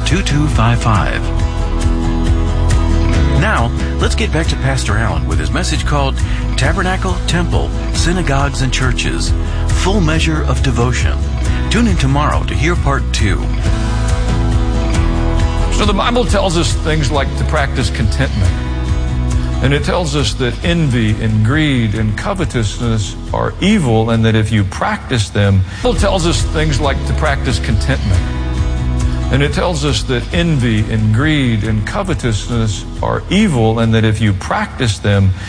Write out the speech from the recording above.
2255. Now, let's get back to Pastor Allen with his message called Tabernacle, Temple, Synagogues, and Churches, Full Measure of Devotion. Tune in tomorrow to hear part 2. So the Bible tells us things like to practice contentment. And it tells us that envy and greed and covetousness are evil, and that if you practice them, the Bible tells us things like to practice contentment. And it tells us that envy and greed and covetousness are evil, and that if you practice them,